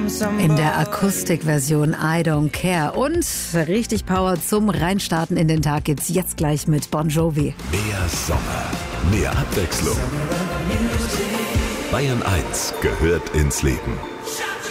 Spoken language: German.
In der Akustikversion I Don't Care. Und richtig Power zum Reinstarten in den Tag gibt's jetzt gleich mit Bon Jovi. Mehr Sommer, mehr Abwechslung. Bayern 1 gehört ins Leben.